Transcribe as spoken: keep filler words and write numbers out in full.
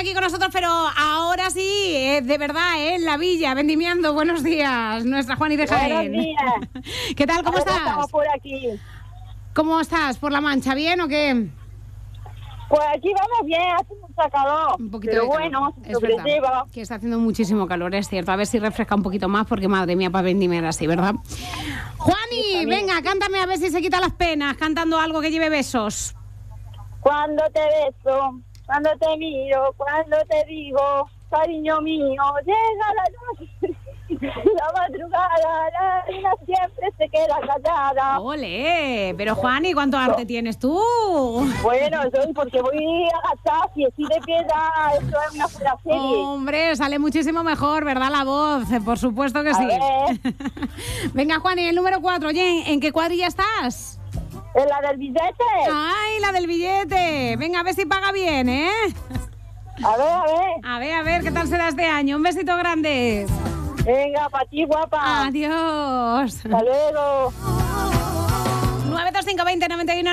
aquí con nosotros, pero ahora sí, eh, de verdad, ¿eh? En la villa, vendimiando. Buenos días, nuestra Juani de Jaén. Buenos días. ¿Qué tal? ¿Cómo Ahora estás? Estamos por aquí. ¿Cómo estás? ¿Por la Mancha? ¿Bien o qué? Pues aquí vamos bien, hace mucha calor. Un poquito pero de calor. bueno, Es sobrelleva. verdad que está haciendo muchísimo calor, es cierto. A ver si refresca un poquito más, porque madre mía, para vendimiar así, ¿verdad? Juani, venga, cántame a ver si se quita las penas, cantando algo que lleve besos. Cuando te beso, cuando te miro, cuando te digo, cariño mío, llega la noche, la madrugada, la reina siempre se queda callada. ¡Ole! Pero Juani, ¿cuánto arte tienes tú? Bueno, soy porque voy agachada, si estoy de piedra, esto es una fuera serie. Hombre, sale muchísimo mejor, ¿verdad? La voz, por supuesto que A sí. ver. Venga, Juani, el número cuatro. Oye, ¿en qué cuadrilla estás? ¿En la del billete? ¡Ay, la del billete! Venga, a ver si paga bien, ¿eh? A ver, a ver. A ver, a ver, ¿qué tal será este año? Un besito grande. Venga, para ti, guapa. Adiós. Hasta luego. nueve dos cinco veinte noventa y uno